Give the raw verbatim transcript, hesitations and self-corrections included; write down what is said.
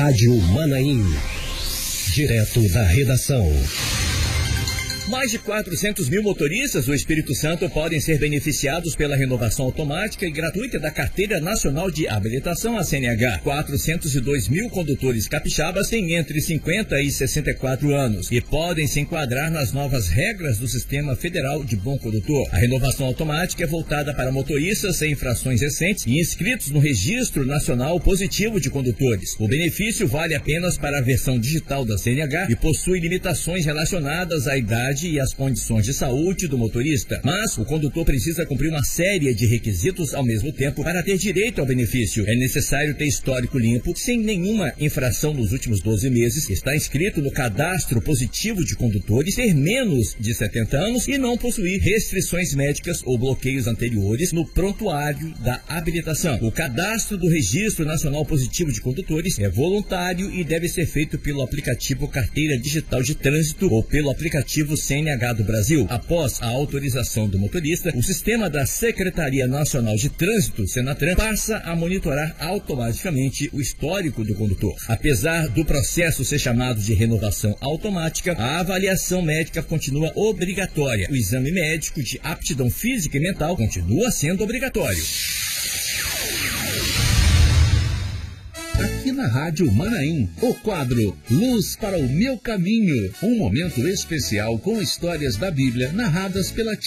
Rádio Manaim. Direto da redação. Mais de quatrocentos mil motoristas do Espírito Santo podem ser beneficiados pela renovação automática e gratuita da Carteira Nacional de Habilitação, a C N H. quatrocentos e dois mil condutores capixabas têm entre cinquenta e sessenta e quatro anos e podem se enquadrar nas novas regras do Sistema Federal de Bom Condutor. A renovação automática é voltada para motoristas sem infrações recentes e inscritos no Registro Nacional Positivo de Condutores. O benefício vale apenas para a versão digital da C N H e possui limitações relacionadas à idade e as condições de saúde do motorista, mas o condutor precisa cumprir uma série de requisitos ao mesmo tempo para ter direito ao benefício. É necessário ter histórico limpo, sem nenhuma infração nos últimos doze meses, estar inscrito no Cadastro Positivo de Condutores, ter menos de setenta anos e não possuir restrições médicas ou bloqueios anteriores no prontuário da habilitação. O cadastro do Registro Nacional Positivo de Condutores é voluntário e deve ser feito pelo aplicativo Carteira Digital de Trânsito ou pelo aplicativo C N H do Brasil. Após a autorização do motorista, o sistema da Secretaria Nacional de Trânsito, Senatran, passa a monitorar automaticamente o histórico do condutor. Apesar do processo ser chamado de renovação automática, a avaliação médica continua obrigatória. O exame médico de aptidão física e mental continua sendo obrigatório. Aqui na Rádio Manaim, o quadro Luz para o Meu Caminho, um momento especial com histórias da Bíblia narradas pela